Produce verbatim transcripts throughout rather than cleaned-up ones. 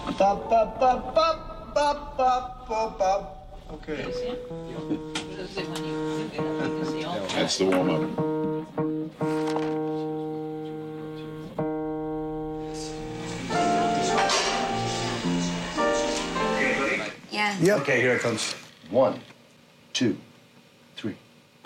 Bop, bop, bop, bop, bop, bop, bop, bop. Okay. That's the warm-up. Yeah. Yep. Okay, here it comes. One, two, three.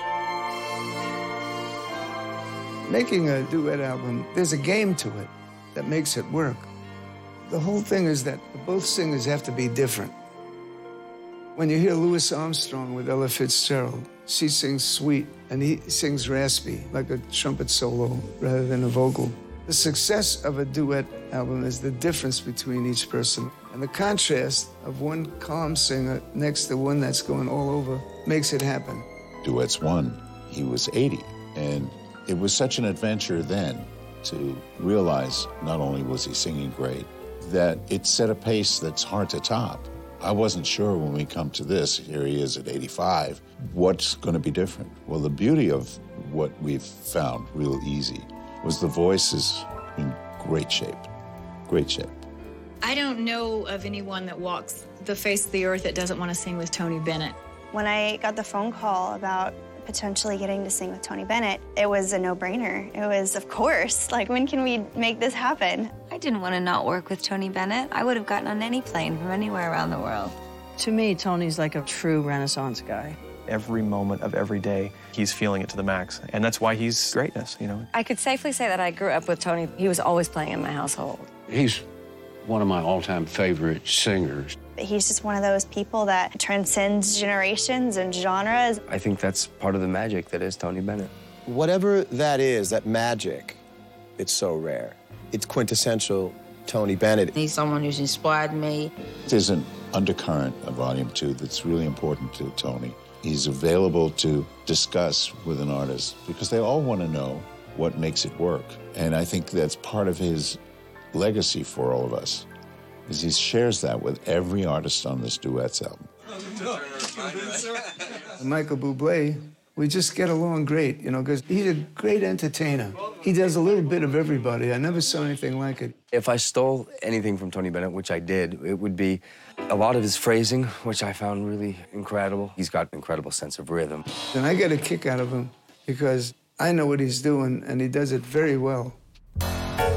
Making a duet album, there's a game to it that makes it work. The whole thing is that both singers have to be different. When you hear Louis Armstrong with Ella Fitzgerald, she sings sweet and he sings raspy, like a trumpet solo rather than a vocal. The success of a duet album is the difference between each person. And the contrast of one calm singer next to one that's going all over makes it happen. Duets won. He was eighty, and it was such an adventure then to realize not only was he singing great, that it set a pace that's hard to top. I wasn't sure when we come to this, here he is at eighty-five, what's going to be different? Well, the beauty of what we've found real easy was the voice is in great shape, great shape. I don't know of anyone that walks the face of the earth that doesn't want to sing with Tony Bennett. When I got the phone call about potentially getting to sing with Tony Bennett, it was a no-brainer. It was, of course, like, when can we make this happen? I didn't want to not work with Tony Bennett. I would have gotten on any plane from anywhere around the world. To me, Tony's like a true Renaissance guy. Every moment of every day, he's feeling it to the max. And that's why he's greatness, you know. I could safely say that I grew up with Tony. He was always playing in my household. He's one of my all-time favorite singers. He's just one of those people that transcends generations and genres. I think that's part of the magic that is Tony Bennett. Whatever that is, that magic, it's so rare. It's quintessential Tony Bennett. He's someone who's inspired me. There's an undercurrent of Volume two that's really important to Tony. He's available to discuss with an artist because they all want to know what makes it work. And I think that's part of his legacy for all of us, is he shares that with every artist on this duets album. Michael Bublé, we just get along great, you know, because he's a great entertainer. He does a little bit of everybody. I never saw anything like it. If I stole anything from Tony Bennett, which I did, it would be a lot of his phrasing, which I found really incredible. He's got an incredible sense of rhythm. And I get a kick out of him because I know what he's doing, and he does it very well.